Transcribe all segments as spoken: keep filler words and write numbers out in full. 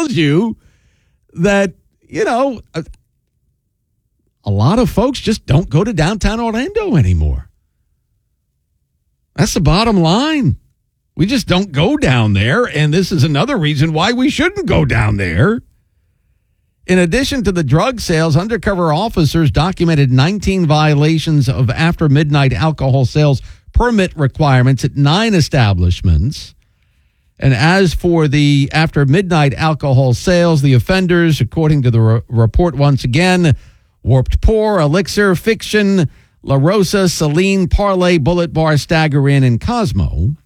tells you that, you know, a, a lot of folks just don't go to downtown Orlando anymore. That's the bottom line. We just don't go down there, and this is another reason why we shouldn't go down there. In addition to the drug sales, undercover officers documented nineteen violations of after-midnight alcohol sales permit requirements at nine establishments. And as for the after-midnight alcohol sales, the offenders, according to the re- report once again, Warped Pour, Elixir, Fiction, La Rosa, Celine, Parlay, Bullet Bar, Stagger Inn, and Cosmo.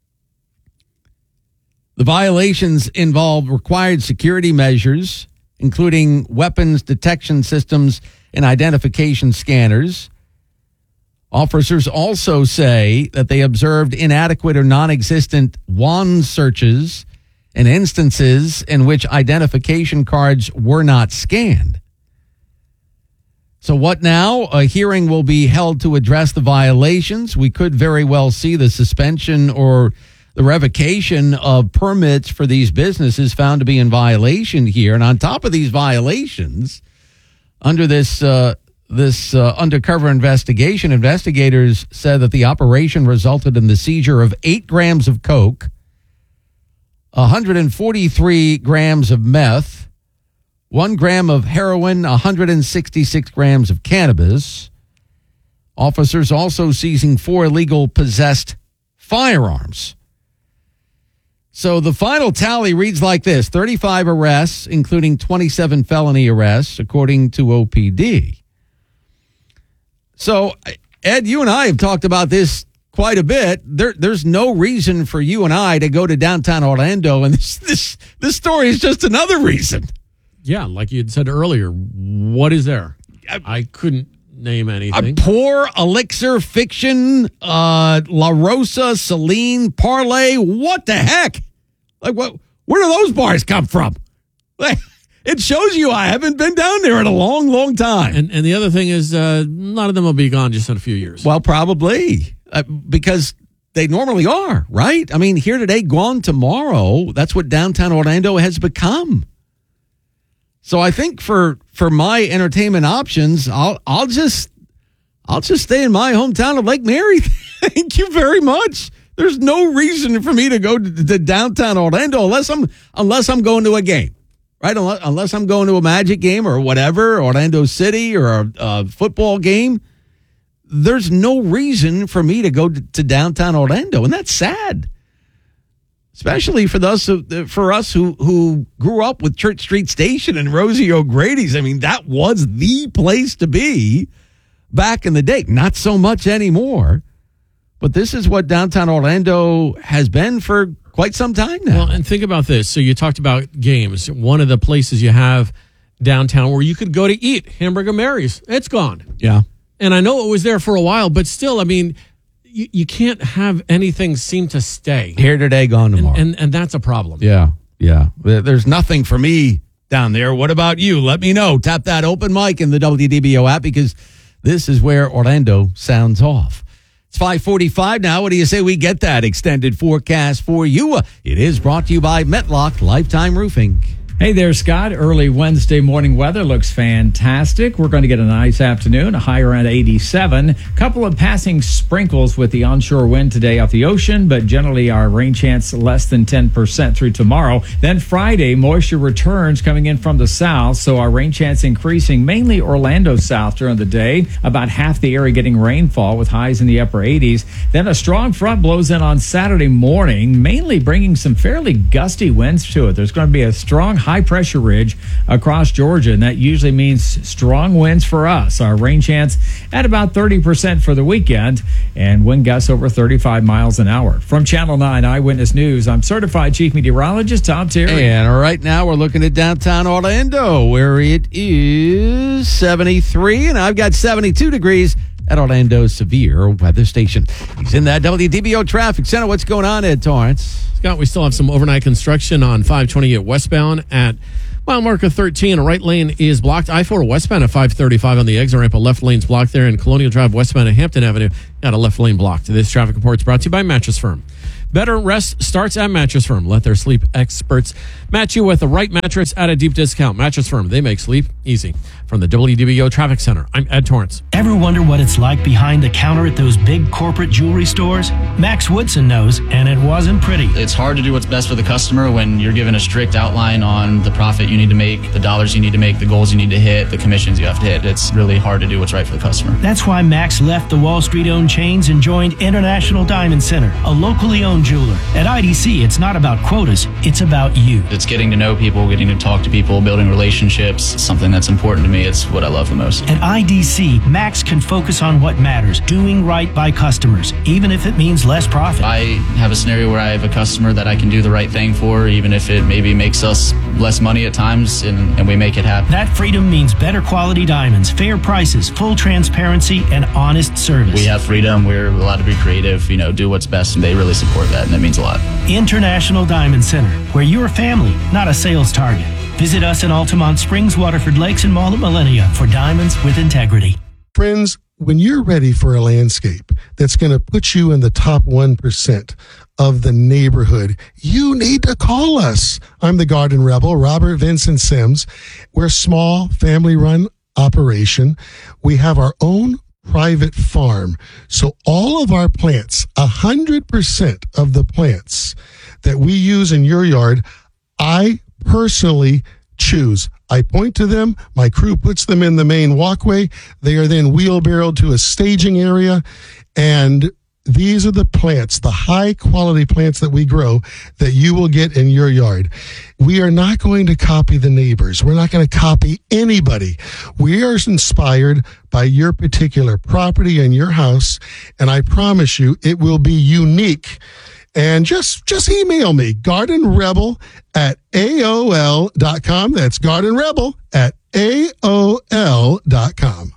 The violations involve required security measures, including weapons detection systems and identification scanners. Officers also say that they observed inadequate or non-existent wand searches and instances in which identification cards were not scanned. So what now? A hearing will be held to address the violations. We could very well see the suspension or the revocation of permits for these businesses found to be in violation here. And on top of these violations, under this uh, this uh, undercover investigation, investigators said that the operation resulted in the seizure of eight grams of coke, one hundred forty-three grams of meth, one gram of heroin, one hundred sixty-six grams of cannabis. Officers also seizing four illegal possessed firearms. So the final tally reads like this: thirty-five arrests, including twenty-seven felony arrests, according to O P D. So, Ed, you and I have talked about this quite a bit. There, there's no reason for you and I to go to downtown Orlando, and this this this story is just another reason. Yeah, like you had said earlier, what is there? I, I couldn't name anything. A Pour, Elixir, Fiction, uh, La Rosa, Celine, Parlay. What the heck? Like, what? Where do those bars come from? Like, it shows you I haven't been down there in a long, long time. And and the other thing is, uh, a lot of them will be gone just in a few years. Well, probably uh, because they normally are, right? I mean, here today, gone tomorrow. That's what downtown Orlando has become. So I think for for my entertainment options, I'll I'll just I'll just stay in my hometown of Lake Mary. Thank you very much. There's no reason for me to go to, to downtown Orlando unless I'm unless I'm going to a game, right? Unless, unless I'm going to a Magic game or whatever, Orlando City or a, a football game. There's no reason for me to go to, to downtown Orlando, and that's sad. Especially for us, for us who, who grew up with Church Street Station and Rosie O'Grady's. I mean, that was the place to be back in the day. Not so much anymore. But this is what downtown Orlando has been for quite some time now. Well, and think about this. So you talked about games. One of the places you have downtown where you could go to eat, Hamburger Mary's. It's gone. Yeah. And I know it was there for a while, but still, I mean, You, you can't have anything seem to stay. Here today, gone tomorrow. And, and and that's a problem. Yeah, yeah. There's nothing for me down there. What about you? Let me know. Tap that open mic in the W D B O app because this is where Orlando sounds off. It's five forty-five now. What do you say we get that extended forecast for you? It is brought to you by Metlock Lifetime Roofing. Hey there, Scott. Early Wednesday morning weather looks fantastic. We're going to get a nice afternoon, a high around eighty-seven. Couple of passing sprinkles with the onshore wind today off the ocean, but generally our rain chance less than ten percent through tomorrow. Then Friday, moisture returns coming in from the south, so our rain chance increasing, mainly Orlando south during the day. About half the area getting rainfall with highs in the upper eighties. Then a strong front blows in on Saturday morning, mainly bringing some fairly gusty winds to it. There's going to be a strong high pressure ridge across Georgia, and that usually means strong winds for us. Our rain chance at about thirty percent for the weekend, and wind gusts over thirty-five miles an hour. From Channel nine Eyewitness News, I'm certified chief meteorologist Tom Terry. And right now we're looking at downtown Orlando, where it is seventy-three, and I've got seventy-two degrees at Orlando's Severe Weather Station. He's in that W D B O Traffic Center. What's going on, Ed Torrance? Scott, we still have some overnight construction on five twenty-eight westbound at mile marker thirteen. A right lane is blocked. I four westbound at five thirty-five on the exit ramp. A left lane's blocked there. And Colonial Drive westbound at Hampton Avenue got a left lane blocked. This traffic report is brought to you by Mattress Firm. Better rest starts at Mattress Firm. Let their sleep experts match you with the right mattress at a deep discount. Mattress Firm, they make sleep easy. From the W D B O Traffic Center, I'm Ed Torrance. Ever wonder what it's like behind the counter at those big corporate jewelry stores? Max Woodson knows, and it wasn't pretty. It's hard to do what's best for the customer when you're given a strict outline on the profit you need to make, the dollars you need to make, the goals you need to hit, the commissions you have to hit. It's really hard to do what's right for the customer. That's why Max left the Wall Street-owned chains and joined International Diamond Center, a locally owned jeweler. At I D C, it's not about quotas, it's about you. It's getting to know people, getting to talk to people, building relationships. It's something that's important to me. It's what I love the most. At I D C, Max can focus on what matters, doing right by customers, even if it means less profit. I have a scenario where I have a customer that I can do the right thing for, even if it maybe makes us less money at times, and, and we make it happen. That freedom means better quality diamonds, fair prices, full transparency, and honest service. We have freedom. We're allowed to be creative, you know, do what's best, and they really support that, and it means a lot. International Diamond Center, where you're a family, not a sales target. Visit us in Altamont Springs, Waterford Lakes, and Mall at Millennia for diamonds with integrity. Friends, when you're ready for a landscape that's going to put you in the top one percent of the neighborhood, you need to call us. I'm the Garden Rebel, Robert Vincent Sims. We're a small, family-run operation. We have our own private farm. So all of our plants, one hundred percent of the plants that we use in your yard, I personally choose. I point to them. My crew puts them in the main walkway. They are then wheelbarrowed to a staging area. And these are the plants, the high quality plants that we grow that you will get in your yard. We are not going to copy the neighbors. We're not going to copy anybody. We are inspired by your particular property and your house. And I promise you it will be unique. And just, just email me, Garden Rebel at A O L dot com. That's Garden Rebel at A O L dot com.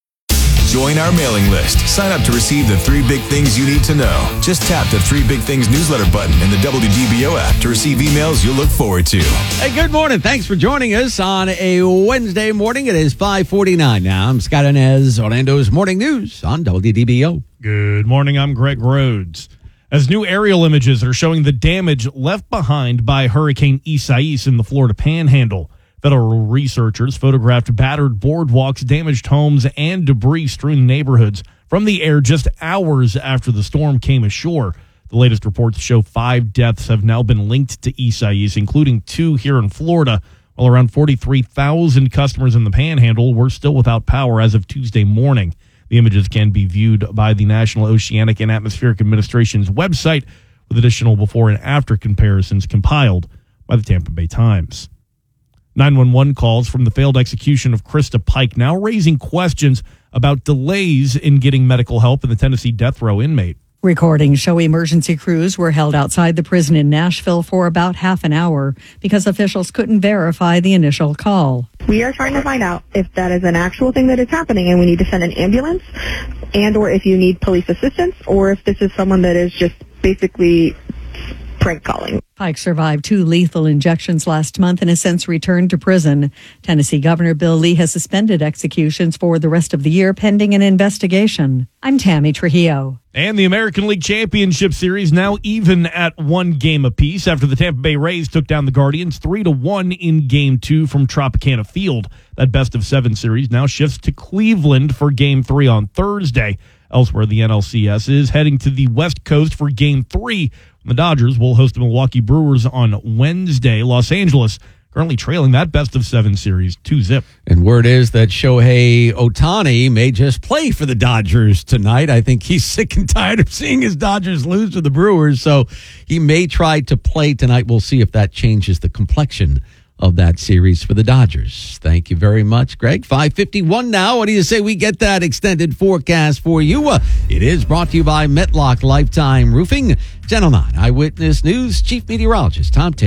Join our mailing list. Sign up to receive the three big things you need to know. Just tap the Three Big Things newsletter button in the W D B O app to receive emails you'll look forward to. Hey, good morning. Thanks for joining us on a Wednesday morning. It is five forty-nine now. I'm Scott Inez, Orlando's Morning News on W D B O. Good morning. I'm Greg Rhodes. As new aerial images are showing the damage left behind by Hurricane Isaias in the Florida Panhandle. Federal researchers photographed battered boardwalks, damaged homes, and debris-strewn neighborhoods from the air just hours after the storm came ashore. The latest reports show five deaths have now been linked to Isaias, including two here in Florida, while around forty-three thousand customers in the Panhandle were still without power as of Tuesday morning. The images can be viewed by the National Oceanic and Atmospheric Administration's website, with additional before and after comparisons compiled by the Tampa Bay Times. nine one one calls from the failed execution of Krista Pike now raising questions about delays in getting medical help in the Tennessee death row inmate. Recordings show emergency crews were held outside the prison in Nashville for about half an hour because officials couldn't verify the initial call. We are trying to find out if that is an actual thing that is happening and we need to send an ambulance, and or if you need police assistance, or if this is someone that is just basically prank calling. Pike survived two lethal injections last month and has since returned to prison. Tennessee Governor Bill Lee has suspended executions for the rest of the year pending an investigation. I'm Tammy Trujillo. And the American League Championship Series now even at one game apiece after the Tampa Bay Rays took down the Guardians three to one in Game two from Tropicana Field. That best of seven series now shifts to Cleveland for Game three on Thursday. Elsewhere, the N L C S is heading to the West Coast for Game three. The Dodgers will host the Milwaukee Brewers on Wednesday. Los Angeles currently trailing that best of seven series two zip. And word is that Shohei Ohtani may just play for the Dodgers tonight. I think he's sick and tired of seeing his Dodgers lose to the Brewers, so he may try to play tonight. We'll see if that changes the complexion of that series for the Dodgers. Thank you very much, Greg. five fifty-one now. What do you say we get that extended forecast for you? Uh, it is brought to you by Metlock Lifetime Roofing. Channel nine Eyewitness News Chief Meteorologist Tom Terry.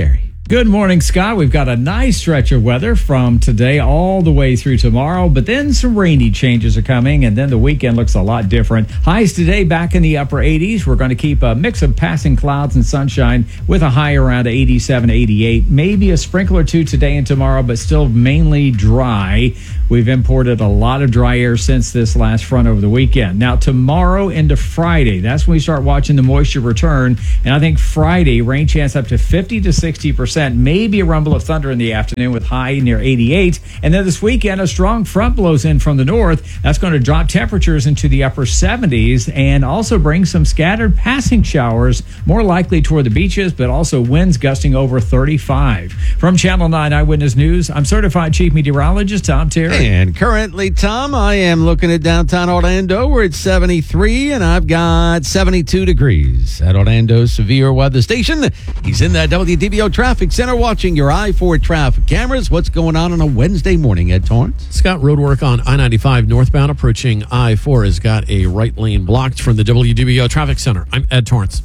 Good morning, Scott. We've got a nice stretch of weather from today all the way through tomorrow, but then some rainy changes are coming, and then the weekend looks a lot different. Highs today back in the upper eighties. We're going to keep a mix of passing clouds and sunshine with a high around eighty-seven, eighty-eight. Maybe a sprinkle or two today and tomorrow, but still mainly dry. We've imported a lot of dry air since this last front over the weekend. Now, tomorrow into Friday, that's when we start watching the moisture return, and I think Friday, rain chance up to fifty to sixty percent. Maybe a rumble of thunder in the afternoon with high near eighty-eight. And then this weekend, a strong front blows in from the north. That's going to drop temperatures into the upper seventies and also bring some scattered passing showers, more likely toward the beaches, but also winds gusting over thirty-five. From Channel nine Eyewitness News, I'm certified chief meteorologist Tom Terry. And currently, Tom, I am looking at downtown Orlando. We're at seventy-three, and I've got seventy-two degrees at Orlando's Severe Weather Station. He's in that W D B O Traffic Center watching your I four traffic cameras. What's going on on a Wednesday morning, Ed Torrance? Scott, road work on I ninety-five northbound approaching I four has got a right lane blocked from the W D B O Traffic Center. I'm Ed Torrance.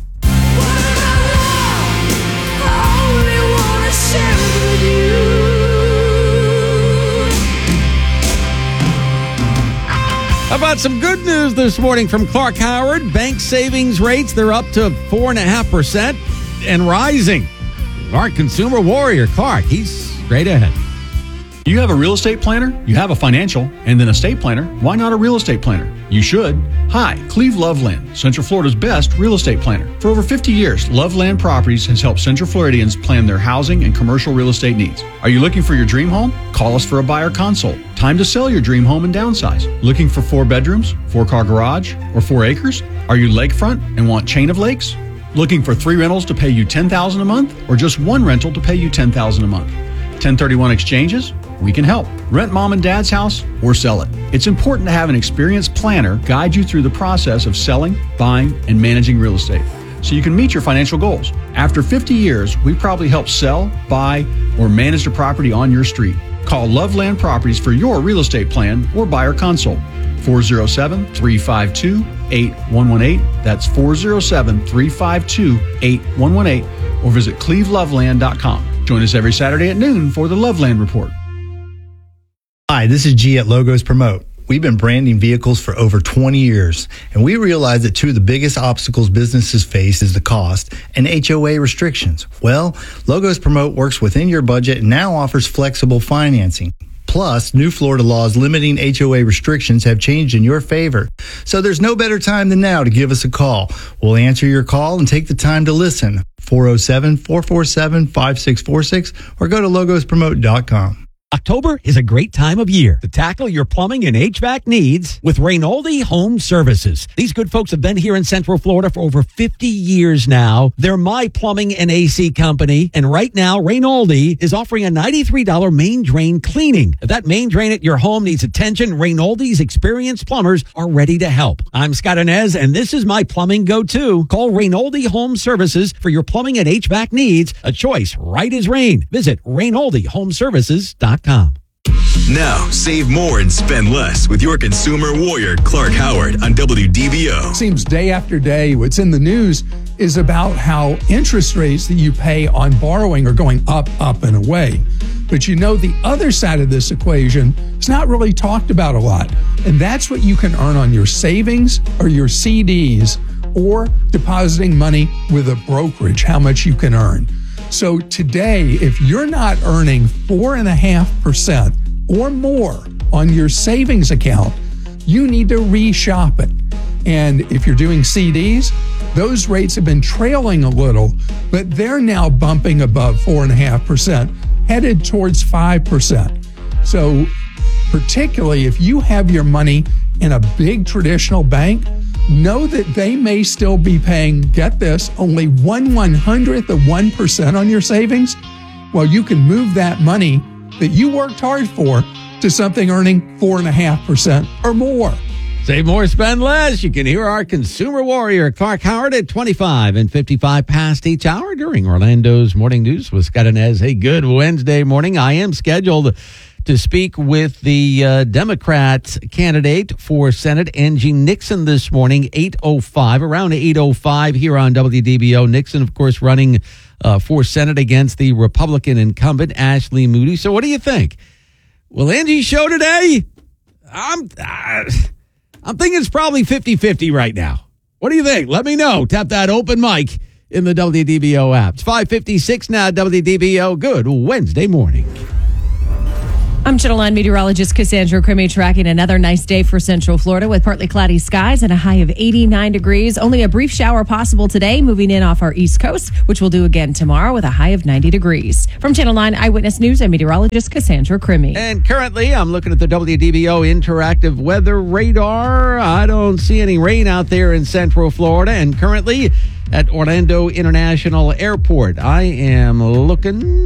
How about some good news this morning from Clark Howard? Bank savings rates, they're up to four point five percent and rising. Our consumer warrior, Clark, he's straight ahead. You have a real estate planner, you have a financial, and then a estate planner. Why not a real estate planner? You should. Hi, Cleve Loveland, Central Florida's best real estate planner. For over fifty years, Loveland Properties has helped Central Floridians plan their housing and commercial real estate needs. Are you looking for your dream home? Call us for a buyer consult. Time to sell your dream home and downsize. Looking for four bedrooms, four-car garage, or four acres? Are you lakefront and want chain of lakes? Looking for three rentals to pay you ten thousand dollars a month, or just one rental to pay you ten thousand dollars a month? ten thirty-one exchanges? We can help. Rent mom and dad's house or sell it. It's important to have an experienced planner guide you through the process of selling, buying, and managing real estate so you can meet your financial goals. After fifty years, we probably help sell, buy, or manage the property on your street. Call Loveland Properties for your real estate plan or buyer consult. four oh seven, three five two, eight one one eight. That's four oh seven, three five two, eight one one eight. Or visit cleve loveland dot com. Join us every Saturday at noon for the Loveland Report. Hi, this is G at Logos Promote. We've been branding vehicles for over twenty years, and we realize that two of the biggest obstacles businesses face is the cost and H O A restrictions. Well, Logos Promote works within your budget and now offers flexible financing. Plus, new Florida laws limiting H O A restrictions have changed in your favor. So there's no better time than now to give us a call. We'll answer your call and take the time to listen. four oh seven, four four seven, five six four six or go to logos promote dot com. October is a great time of year to tackle your plumbing and H V A C needs with Rainoldi Home Services. These good folks have been here in Central Florida for over fifty years now. They're my plumbing and A C company, and right now Rainoldi is offering a ninety-three dollars main drain cleaning. If that main drain at your home needs attention, Rainoldi's experienced plumbers are ready to help. I'm Scott Inez, and this is my plumbing go-to. Call Rainoldi Home Services for your plumbing and H V A C needs. A choice right as rain. Visit Rainoldi Home Services dot com. Now, save more and spend less with your consumer warrior, Clark Howard, on W D B O. Seems day after day, what's in the news is about how interest rates that you pay on borrowing are going up, up, and away. But you know, the other side of this equation is not really talked about a lot. And that's what you can earn on your savings or your C Ds or depositing money with a brokerage, how much you can earn. So today, if you're not earning four and a half percent or more on your savings account, you need to reshop it. And if you're doing C Ds, those rates have been trailing a little, but they're now bumping above four and a half percent, headed towards five percent. So particularly if you have your money in a big traditional bank, know that they may still be paying, get this, only one one hundredth of one percent on your savings. Well, you can move that money that you worked hard for to something earning four and a half percent or more. Save more, spend less. You can hear our consumer warrior, Clark Howard, at twenty-five and fifty-five past each hour during Orlando's Morning News with Scott Inez. Hey, good Wednesday morning. I am scheduled to speak with the uh, Democrat candidate for Senate, Angie Nixon, this morning, eight oh five, around eight oh five here on W D B O. Nixon, of course, running uh, for Senate against the Republican incumbent, Ashley Moody. So what do you think? Will Angie show today? I'm, uh, I'm thinking it's probably fifty-fifty right now. What do you think? Let me know. Tap that open mic in the W D B O app. It's five fifty-six now, W D B O. Good Wednesday morning. I'm Channel nine meteorologist Cassandra Crimmy, tracking another nice day for Central Florida with partly cloudy skies and a high of eighty-nine degrees. Only a brief shower possible today, moving in off our east coast, which we'll do again tomorrow with a high of ninety degrees. From Channel nine Eyewitness News, I'm meteorologist Cassandra Crimmy. And currently, I'm looking at the W D B O interactive weather radar. I don't see any rain out there in Central Florida. And currently, at Orlando International Airport, I am looking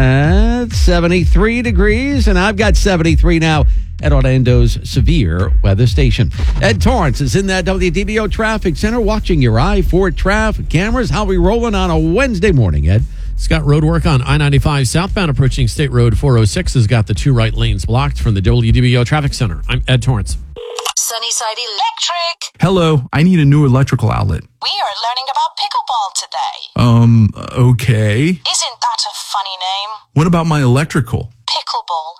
at seventy-three degrees, and I've got seventy-three now at Orlando's severe weather station. Ed Torrance is in that W D B O traffic center watching your I four traffic cameras. How we rolling on a Wednesday morning, Ed? Scott, road work on I ninety-five southbound approaching State Road four oh six has got the two right lanes blocked. From the W D B O traffic center, I'm Ed Torrance. Sunnyside Electric. Hello, I need a new electrical outlet. We are learning about pickleball today. Um, okay. Isn't that a funny name? What about my electrical? Pickleball.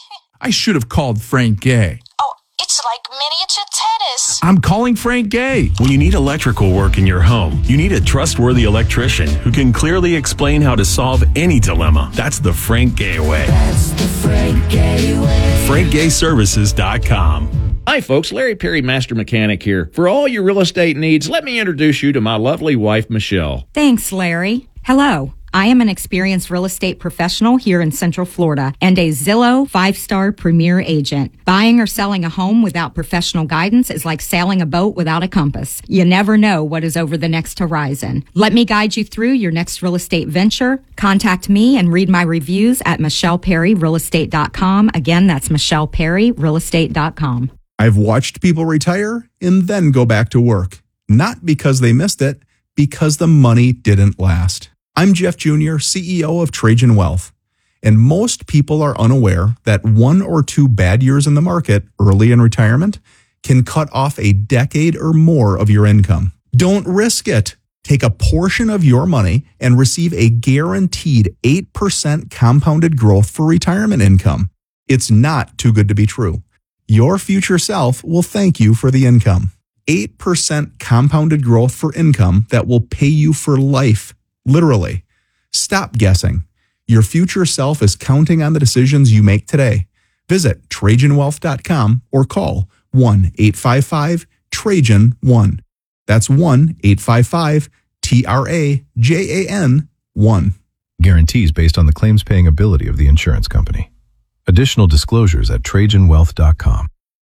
I should have called Frank Gay. Oh, it's like miniature tennis. I'm calling Frank Gay. When you need electrical work in your home, you need a trustworthy electrician who can clearly explain how to solve any dilemma. That's the Frank Gay way. That's the Frank Gay way. frank gay services dot com. Hi, folks. Larry Perry, Master Mechanic here. For all your real estate needs, let me introduce you to my lovely wife, Michelle. Thanks, Larry. Hello. I am an experienced real estate professional here in Central Florida and a Zillow five-star premier agent. Buying or selling a home without professional guidance is like sailing a boat without a compass. You never know what is over the next horizon. Let me guide you through your next real estate venture. Contact me and read my reviews at michelle perry real estate dot com. Again, that's michelle perry real estate dot com. I've watched people retire and then go back to work. Not because they missed it, because the money didn't last. I'm Jeff Junior, C E O of Trajan Wealth, and most people are unaware that one or two bad years in the market early in retirement can cut off a decade or more of your income. Don't risk it. Take a portion of your money and receive a guaranteed eight percent compounded growth for retirement income. It's not too good to be true. Your future self will thank you for the income. eight percent compounded growth for income that will pay you for life. Literally. Stop guessing. Your future self is counting on the decisions you make today. Visit Trajan Wealth dot com or call one eight five five Trajan one. That's one eight five five T R A J A N one. Guarantees based on the claims paying ability of the insurance company. Additional disclosures at Trajan Wealth dot com.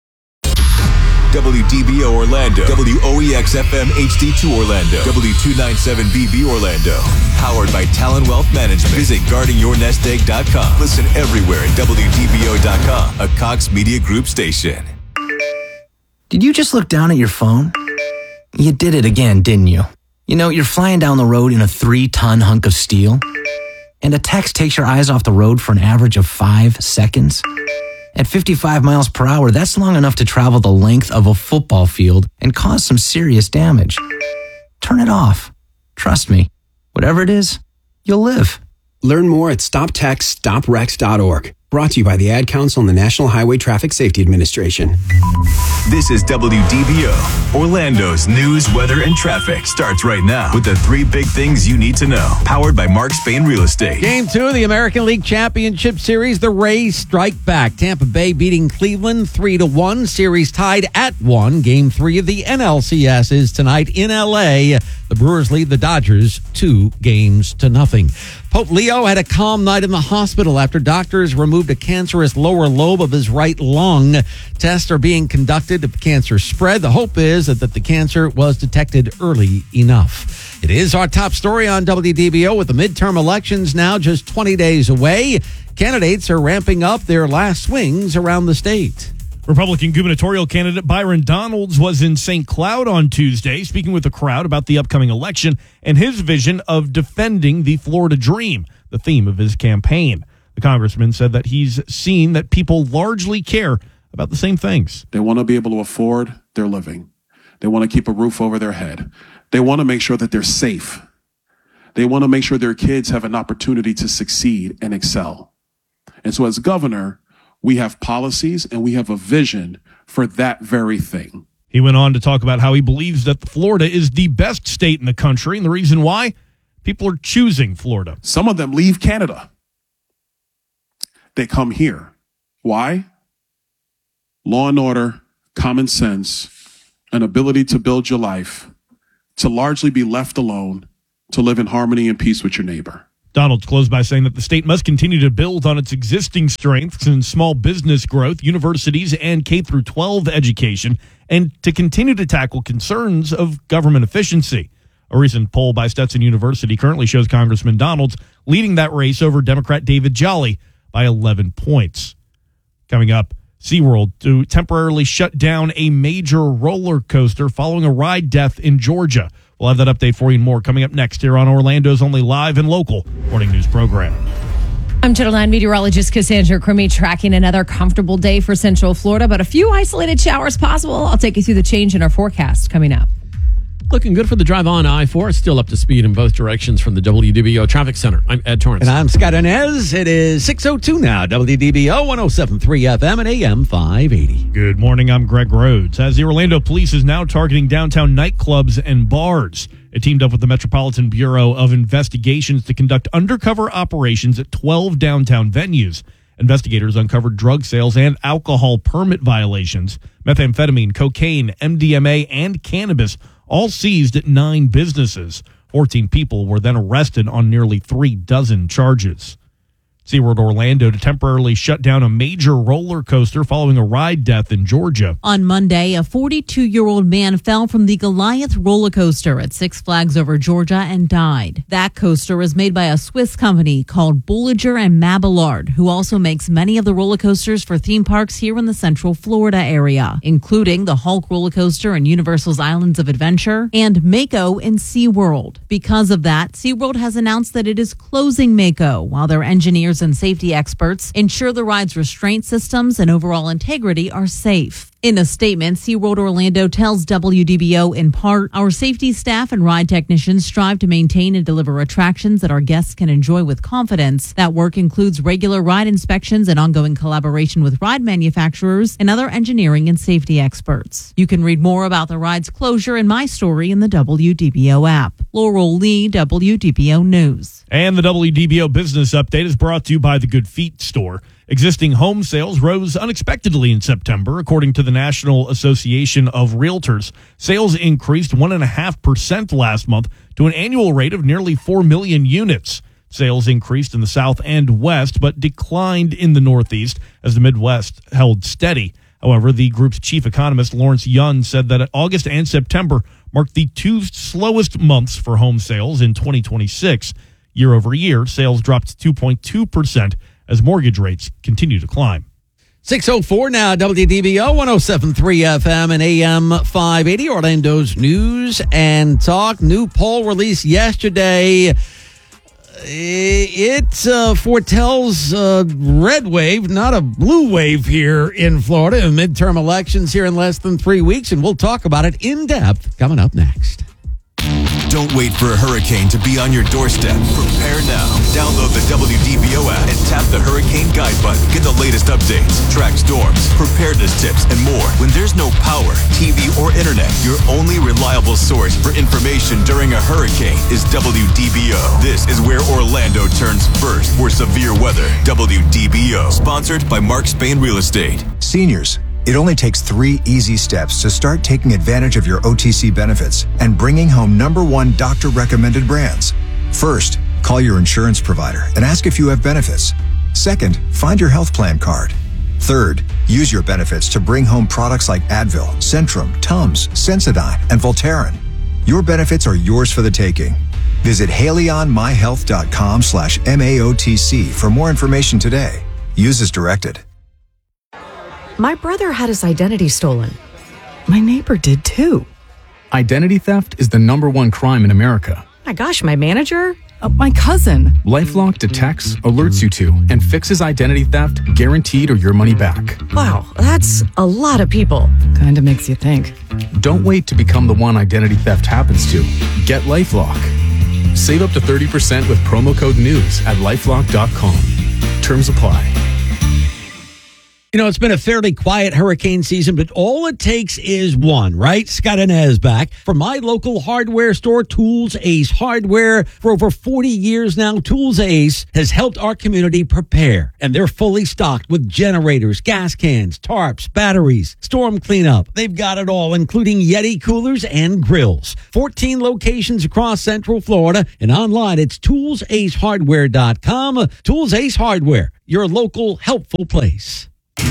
W D B O Orlando, W O E X F M H D two Orlando, W two ninety-seven B B Orlando. Powered by Talon Wealth Management. Visit guarding your nest egg dot com. Listen everywhere at W D B O dot com, a Cox Media Group station. Did you just look down at your phone? You did it again, didn't you? You know, you're flying down the road in a three-ton hunk of steel, and a text takes your eyes off the road for an average of five seconds. At fifty-five miles per hour, that's long enough to travel the length of a football field and cause some serious damage. Turn it off. Trust me, whatever it is, you'll live. Learn more at stop text stop wrecks dot org. Brought to you by the Ad Council and the National Highway Traffic Safety Administration. This is W D B O. Orlando's news, weather, and traffic starts right now with the three big things you need to know. Powered by Mark Spain Real Estate. Game two of the American League Championship Series. The Rays strike back. Tampa Bay beating Cleveland three to one. Series tied at one. Game three of the N L C S is tonight in L A. The Brewers lead the Dodgers two games to nothing. Pope Leo had a calm night in the hospital after doctors removed a cancerous lower lobe of his right lung. Tests are being conducted if cancer spread. The hope is that, that the cancer was detected early enough. It is our top story on W D B O with the midterm elections now just twenty days away. Candidates are ramping up their last swings around the state. Republican gubernatorial candidate Byron Donalds was in Saint Cloud on Tuesday, speaking with the crowd about the upcoming election and his vision of defending the Florida dream, the theme of his campaign. The congressman said that he's seen that people largely care about the same things. They want to be able to afford their living. They want to keep a roof over their head. They want to make sure that they're safe. They want to make sure their kids have an opportunity to succeed and excel. And so as governor, we have policies and we have a vision for that very thing. He went on to talk about how he believes that Florida is the best state in the country, and the reason why people are choosing Florida. Some of them leave Canada. They come here. Why? Law and order, common sense, an ability to build your life, to largely be left alone, to live in harmony and peace with your neighbor. Donalds closed by saying that the state must continue to build on its existing strengths in small business growth, universities, and K through twelve education, and to continue to tackle concerns of government efficiency. A recent poll by Stetson University currently shows Congressman Donalds leading that race over Democrat David Jolly by eleven points. Coming up, SeaWorld to temporarily shut down a major roller coaster following a ride death in Georgia. We'll have that update for you and more coming up next here on Orlando's only live and local morning news program. I'm Channel nine meteorologist Cassandra Crimmy, tracking another comfortable day for Central Florida, but a few isolated showers possible. I'll take you through the change in our forecast coming up. Looking good for the drive on I four. Still up to speed in both directions from the W D B O Traffic Center. I'm Ed Torrance. And I'm Scott Inez. It is six oh two now. W D B O one oh seven point three F M and A M five eighty. Good morning. I'm Greg Rhodes. As the Orlando Police is now targeting downtown nightclubs and bars, it teamed up with the Metropolitan Bureau of Investigations to conduct undercover operations at twelve downtown venues. Investigators uncovered drug sales and alcohol permit violations, methamphetamine, cocaine, M D M A, and cannabis, all seized at nine businesses. fourteen people were then arrested on nearly three dozen charges. SeaWorld Orlando to temporarily shut down a major roller coaster following a ride death in Georgia. On Monday, a forty-two-year-old man fell from the Goliath roller coaster at Six Flags Over Georgia and died. That coaster is made by a Swiss company called Bolliger and Mabillard, who also makes many of the roller coasters for theme parks here in the Central Florida area, including the Hulk roller coaster in Universal's Islands of Adventure and Mako in SeaWorld. Because of that, SeaWorld has announced that it is closing Mako while their engineers and safety experts ensure the ride's restraint systems and overall integrity are safe. In a statement, SeaWorld Orlando tells W D B O in part, our safety staff and ride technicians strive to maintain and deliver attractions that our guests can enjoy with confidence. That work includes regular ride inspections and ongoing collaboration with ride manufacturers and other engineering and safety experts. You can read more about the ride's closure in my story in the W D B O app. Laurel Lee, W D B O News. And the W D B O Business Update is brought to you by the Good Feet Store. Existing home sales rose unexpectedly in September, according to the National Association of Realtors. Sales increased one point five percent last month to an annual rate of nearly four million units. Sales increased in the South and West, but declined in the Northeast as the Midwest held steady. However, the group's chief economist, Lawrence Yun, said that August and September marked the two slowest months for home sales in twenty twenty-six. Year over year, sales dropped two point two percent as mortgage rates continue to climb. six oh four now, W D B O one oh seven point three F M and A M five eighty, Orlando's news and talk. New poll released yesterday. It uh, foretells a red wave, not a blue wave here in Florida. Midterm elections here in less than three weeks, and we'll talk about it in depth coming up next. Don't wait for a hurricane to be on your doorstep. Prepare now. Download the W D B O app and tap the Hurricane Guide button. Get the latest updates, track storms, preparedness tips, and more. When there's no power, T V, or internet, your only reliable source for information during a hurricane is W D B O. This is where Orlando turns first for severe weather. W D B O. Sponsored by Mark Spain Real Estate. Seniors, it only takes three easy steps to start taking advantage of your O T C benefits and bringing home number one doctor-recommended brands. First, call your insurance provider and ask if you have benefits. Second, find your health plan card. Third, use your benefits to bring home products like Advil, Centrum, Tums, Sensodyne, and Voltaren. Your benefits are yours for the taking. Visit haleyonmyhealth.com slash MAOTC for more information today. Use as directed. My brother had his identity stolen. My neighbor did too. Identity theft is the number one crime in America. My gosh, my manager? Uh, my cousin. LifeLock detects, alerts you to, and fixes identity theft guaranteed or your money back. Wow, that's a lot of people. Kinda makes you think. Don't wait to become the one identity theft happens to. Get LifeLock. Save up to thirty percent with promo code NEWS at lifelock dot com. Terms apply. You know, it's been a fairly quiet hurricane season, but all it takes is one, right? Scott Inez back from my local hardware store, Tools Ace Hardware. For over forty years now, Tools Ace has helped our community prepare, and they're fully stocked with generators, gas cans, tarps, batteries, storm cleanup. They've got it all, including Yeti coolers and grills. fourteen locations across Central Florida, and online it's tools ace hardware dot com. Tools Ace Hardware, your local helpful place.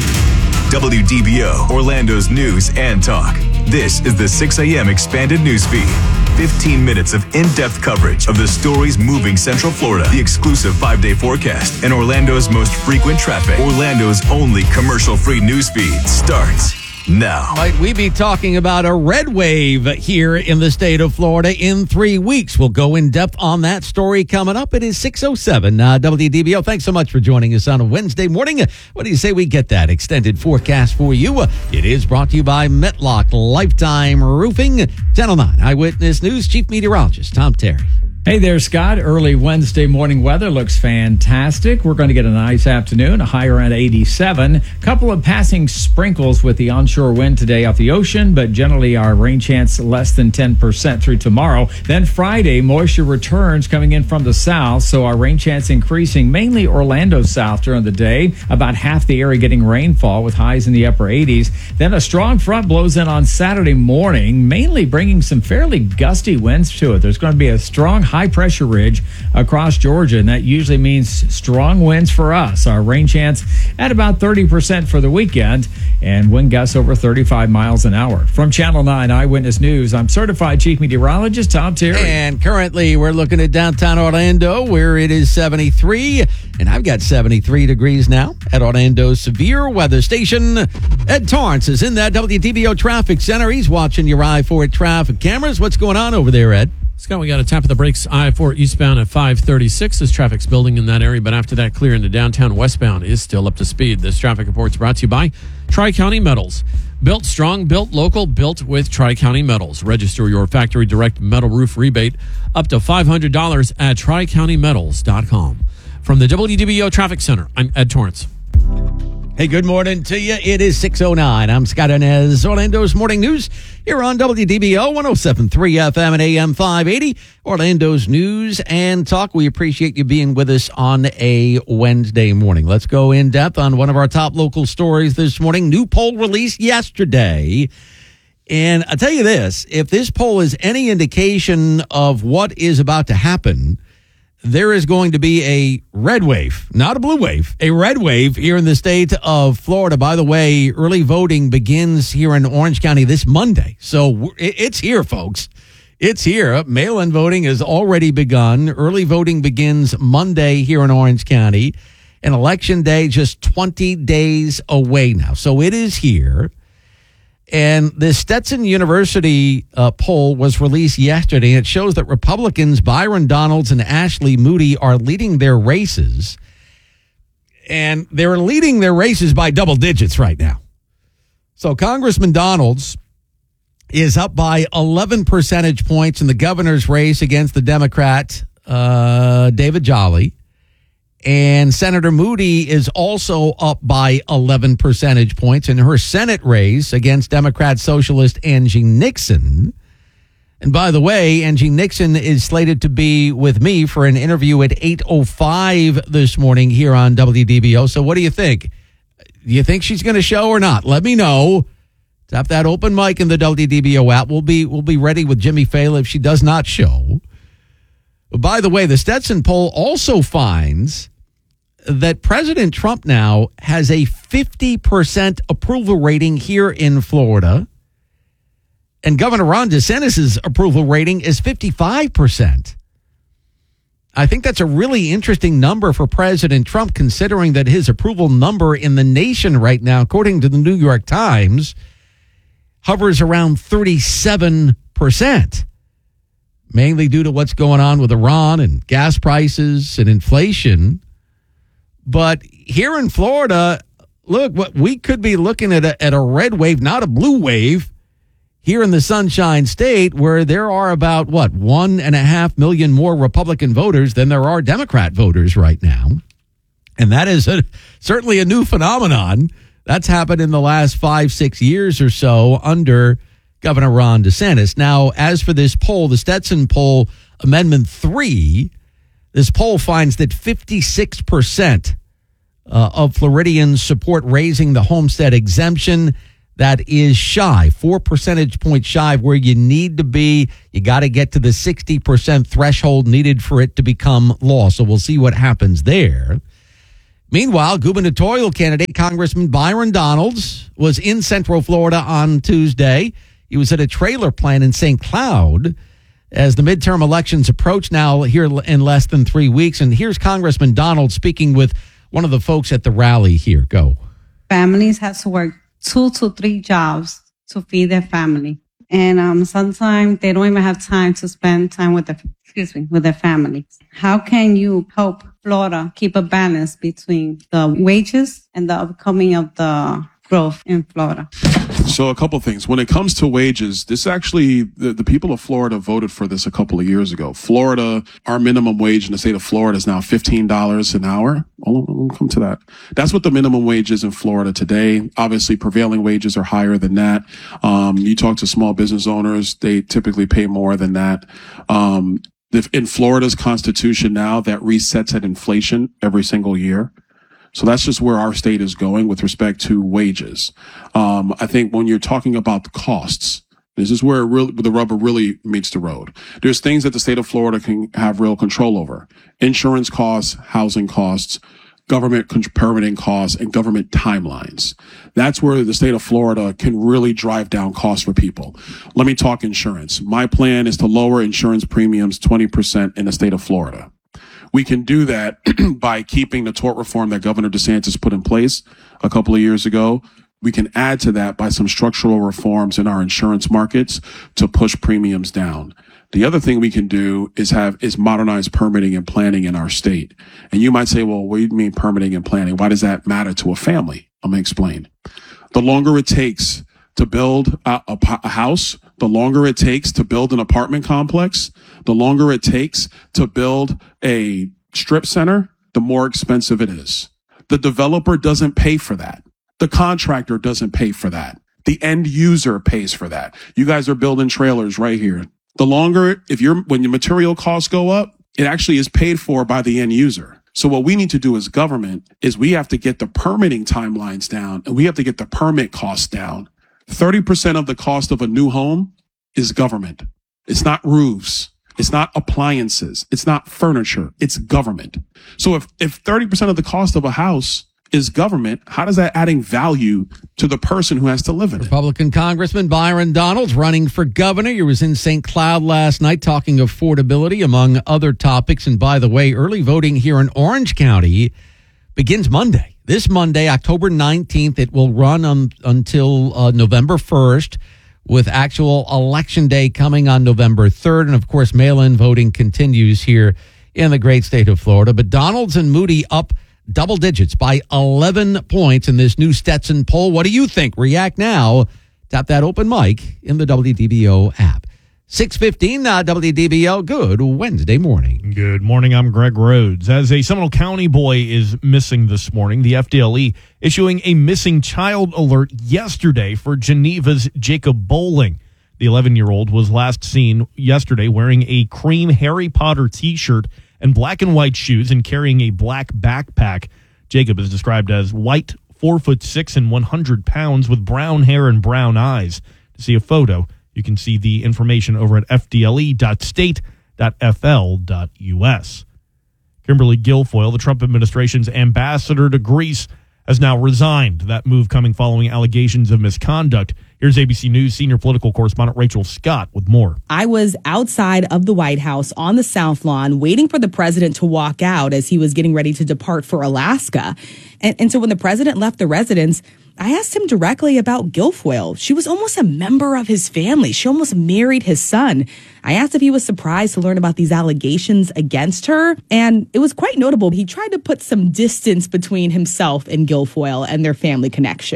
W D B O, Orlando's news and talk. This is the six a.m. expanded news feed. fifteen minutes of in-depth coverage of the stories moving Central Florida. The exclusive five-day forecast and Orlando's most frequent traffic. Orlando's only commercial-free news feed starts now. Might we be talking about a red wave here in the state of Florida in three weeks? We'll go in depth on that story coming up. It is six oh seven uh, W D B O. Thanks so much for joining us on a Wednesday morning. Uh, what do you say we get that extended forecast for you? Uh, it is brought to you by Metlock Lifetime Roofing. Channel nine Eyewitness News Chief Meteorologist Tom Terry. Hey there, Scott. Early Wednesday morning weather looks fantastic. We're going to get a nice afternoon, a high around eighty-seven. Couple of passing sprinkles with the onshore wind today off the ocean, but generally our rain chance less than ten percent through tomorrow. Then Friday, moisture returns coming in from the south, so our rain chance increasing, mainly Orlando south during the day. About half the area getting rainfall with highs in the upper eighties. Then a strong front blows in on Saturday morning, mainly bringing some fairly gusty winds to it. There's going to be a strong high pressure ridge across Georgia, and that usually means strong winds for us. Our rain chance at about thirty percent for the weekend, and wind gusts over thirty-five miles an hour. From Channel nine Eyewitness News, I'm certified chief meteorologist Tom Terry. And currently we're looking at downtown Orlando where it is seventy-three, and I've got seventy-three degrees now at Orlando's severe weather station. Ed Torrance is in that W D B O traffic center. He's watching your I four traffic cameras. What's going on over there, Ed? Scott, we got a tap of the brakes, I four eastbound at five thirty-six as traffic's building in that area, but after that, clear into downtown westbound is still up to speed. This traffic report's brought to you by Tri-County Metals. Built strong, built local, built with Tri-County Metals. Register your factory direct metal roof rebate up to five hundred dollars at tri county metals dot com. From the W D B O Traffic Center, I'm Ed Torrance. Hey, good morning to you. It is six oh nine. I'm Scott Inez. Orlando's Morning News here on W D B O one oh seven point three F M and A M five eighty. Orlando's News and Talk. We appreciate you being with us on a Wednesday morning. Let's go in depth on one of our top local stories this morning. New poll released yesterday. And I'll tell you this, if this poll is any indication of what is about to happen, there is going to be a red wave, not a blue wave, a red wave here in the state of Florida. By the way, early voting begins here in Orange County this Monday. So it's here, folks. It's here. Mail-in voting has already begun. Early voting begins Monday here in Orange County. And Election Day just twenty days away now. So it is here. And the Stetson University uh, poll was released yesterday. It shows that Republicans Byron Donalds and Ashley Moody are leading their races. And they're leading their races by double digits right now. So Congressman Donalds is up by eleven percentage points in the governor's race against the Democrat uh, David Jolly. And Senator Moody is also up by eleven percentage points in her Senate race against Democrat Socialist Angie Nixon. And by the way, Angie Nixon is slated to be with me for an interview at eight oh five this morning here on W D B O. So what do you think? Do you think she's going to show or not? Let me know. Tap that open mic in the W D B O app. We'll be, we'll be ready with Jimmy Fallon if she does not show. But by the way, the Stetson poll also finds that President Trump now has a fifty percent approval rating here in Florida, and Governor Ron DeSantis' approval rating is fifty-five percent. I think that's a really interesting number for President Trump, considering that his approval number in the nation right now, according to the New York Times, hovers around thirty-seven percent, mainly due to what's going on with Iran and gas prices and inflation. But here in Florida, look, what we could be looking at a, at a red wave, not a blue wave, here in the Sunshine State, where there are about, what, one and a half million more Republican voters than there are Democrat voters right now. And that is a, certainly a new phenomenon. That's happened in the last five, six years or so under Governor Ron DeSantis. Now, as for this poll, the Stetson poll, Amendment three, this poll finds that fifty-six percent uh, of Floridians support raising the homestead exemption. That is shy, four percentage points shy of where you need to be. You got to get to the sixty percent threshold needed for it to become law. So we'll see what happens there. Meanwhile, gubernatorial candidate Congressman Byron Donalds was in Central Florida on Tuesday. He was at a trailer plant in Saint Cloud as the midterm elections approach now here in less than three weeks. And here's Congressman Donalds speaking with one of the folks at the rally here. Go. Families have to work two to three jobs to feed their family. And um, sometimes they don't even have time to spend time with their, excuse me, with their families. How can you help Florida keep a balance between the wages and the upcoming of the growth in Florida? So a couple things. When it comes to wages, this actually, the, the people of Florida voted for this a couple of years ago. Florida, our minimum wage in the state of Florida is now fifteen dollars an hour. I'll, I'll come to that. That's what the minimum wage is in Florida today. Obviously, prevailing wages are higher than that. Um, you talk to small business owners, they typically pay more than that. Um, in Florida's constitution now, that resets at inflation every single year. So that's just where our state is going with respect to wages. Um, I think when you're talking about the costs, this is where it really, the rubber really meets the road. There's things that the state of Florida can have real control over. Insurance costs, housing costs, government permitting costs, and government timelines. That's where the state of Florida can really drive down costs for people. Let me talk insurance. My plan is to lower insurance premiums twenty percent in the state of Florida. We can do that by keeping the tort reform that Governor DeSantis put in place a couple of years ago. We can add to that by some structural reforms in our insurance markets to push premiums down. The other thing we can do is have is modernize permitting and planning in our state. And you might say, well, what do you mean permitting and planning? Why does that matter to a family? I'm going to explain. The longer it takes to build a, a, a house, the longer it takes to build an apartment complex, the longer it takes to build a strip center, the more expensive it is. The developer doesn't pay for that. The contractor doesn't pay for that. The end user pays for that. You guys are building trailers right here. The longer, if you're, when your material costs go up, it actually is paid for by the end user. So what we need to do as government is we have to get the permitting timelines down and we have to get the permit costs down. thirty percent of the cost of a new home is government. It's not roofs. It's not appliances. It's not furniture. It's government. So if, if thirty percent of the cost of a house is government, how does that adding value to the person who has to live in it? Republican Congressman Byron Donalds running for governor. He was in Saint Cloud last night talking affordability, among other topics. And by the way, early voting here in Orange County begins Monday. This Monday, October nineteenth, it will run on, until uh, November first, with actual election day coming on November third. And, of course, mail-in voting continues here in the great state of Florida. But Donalds and Moody up double digits by eleven points in this new Stetson poll. What do you think? React now. Tap that open mic in the W D B O app. six fifteen now, W D B O. Good Wednesday morning. Good morning. I'm Greg Rhodes. As a Seminole County boy is missing this morning, the F D L E issuing a missing child alert yesterday for Geneva's Jacob Bowling. The eleven-year-old was last seen yesterday wearing a cream Harry Potter T-shirt and black and white shoes and carrying a black backpack. Jacob is described as white, four foot six and one hundred pounds with brown hair and brown eyes. To see a photo, you can see the information over at f d l e dot state dot f l dot u s. Kimberly Guilfoyle, the Trump administration's ambassador to Greece, has now resigned. That move coming following allegations of misconduct. Here's A B C News senior political correspondent Rachel Scott with more. I was outside of the White House on the South Lawn waiting for the president to walk out as he was getting ready to depart for Alaska. And, and so when the president left the residence, I asked him directly about Guilfoyle. She was almost a member of his family. She almost married his son. I asked if he was surprised to learn about these allegations against her, and it was quite notable. He tried to put some distance between himself and Guilfoyle and their family connection.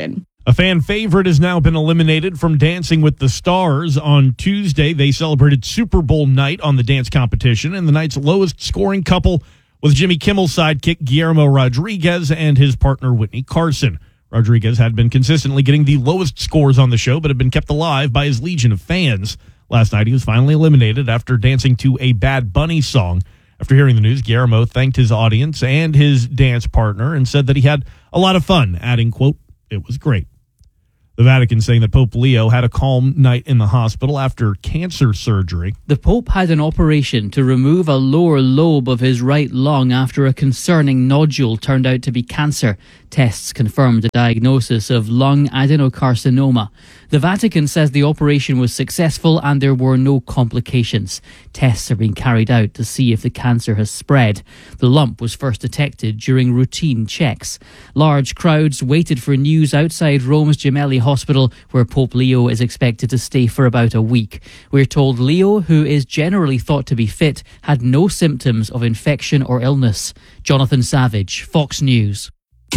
A fan favorite has now been eliminated from Dancing with the Stars. On Tuesday, they celebrated Super Bowl night on the dance competition, and the night's lowest scoring couple was Jimmy Kimmel's sidekick Guillermo Rodriguez and his partner Whitney Carson. Rodriguez had been consistently getting the lowest scores on the show, but had been kept alive by his legion of fans. Last night, he was finally eliminated after dancing to a Bad Bunny song. After hearing the news, Guillermo thanked his audience and his dance partner and said that he had a lot of fun, adding, quote, "It was great." The Vatican saying that Pope Leo had a calm night in the hospital after cancer surgery. The Pope had an operation to remove a lower lobe of his right lung after a concerning nodule turned out to be cancer. Tests confirmed a diagnosis of lung adenocarcinoma. The Vatican says the operation was successful and there were no complications. Tests are being carried out to see if the cancer has spread. The lump was first detected during routine checks. Large crowds waited for news outside Rome's Gemelli Hospital, where Pope Leo is expected to stay for about a week. We're told Leo, who is generally thought to be fit, had no symptoms of infection or illness. Jonathan Savage, Fox News.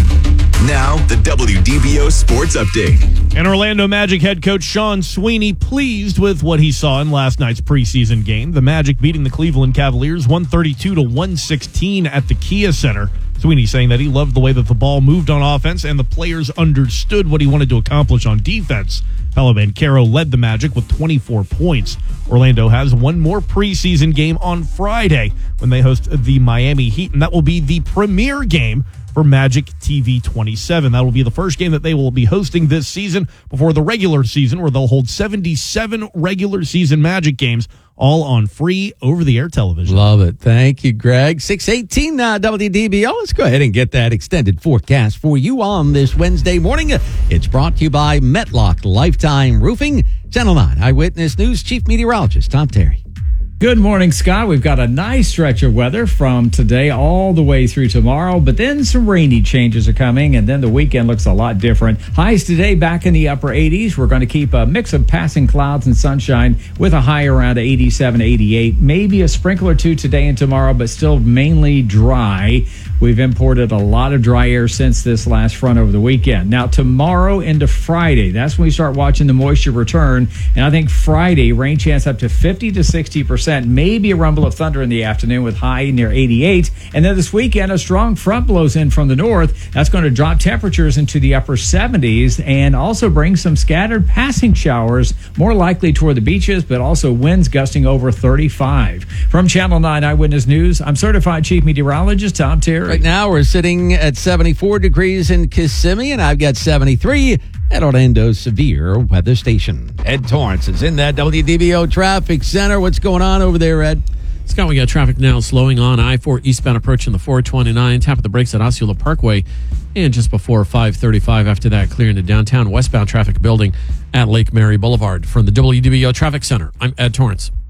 Now, the W D B O Sports Update. And Orlando Magic head coach Sean Sweeney pleased with what he saw in last night's preseason game. The Magic beating the Cleveland Cavaliers one thirty-two to one sixteen at the Kia Center. Sweeney saying that he loved the way that the ball moved on offense and the players understood what he wanted to accomplish on defense. Paolo Banchero led the Magic with twenty-four points. Orlando has one more preseason game on Friday when they host the Miami Heat, and that will be the premier game for Magic T V twenty-seven. That will be the first game that they will be hosting this season before the regular season, where they'll hold seventy-seven regular season Magic games, all on free over-the-air television. Love it. Thank you, Greg. six eighteen uh, W D B O. Let's go ahead and get that extended forecast for you on this Wednesday morning. It's brought to you by Metlock Lifetime Roofing. Channel nine Eyewitness News Chief Meteorologist Tom Terry. Good morning, Scott. We've got a nice stretch of weather from today all the way through tomorrow, but then some rainy changes are coming, and then the weekend looks a lot different. Highs today back in the upper eighties. We're going to keep a mix of passing clouds and sunshine with a high around eighty-seven, eighty-eight. Maybe a sprinkle or two today and tomorrow, but still mainly dry. We've imported a lot of dry air since this last front over the weekend. Now, tomorrow into Friday, that's when we start watching the moisture return, and I think Friday, rain chance up to fifty to sixty percent. Maybe a rumble of thunder in the afternoon with high near eighty-eight. And then this weekend, a strong front blows in from the north. That's going to drop temperatures into the upper seventies and also bring some scattered passing showers, more likely toward the beaches, but also winds gusting over thirty-five. From Channel nine Eyewitness News, I'm certified chief meteorologist Tom Terry. Right now, we're sitting at seventy-four degrees in Kissimmee, and I've got seventy-three at Orlando's Severe Weather Station. Ed Torrance is in that W D B O Traffic Center. What's going on over there, Ed? Scott, we got traffic now slowing on I four eastbound approaching the four twenty-nine. Tap of the brakes at Osceola Parkway. And just before five thirty-five, after that, clearing the downtown westbound traffic building at Lake Mary Boulevard. From the W D B O Traffic Center, I'm Ed Torrance.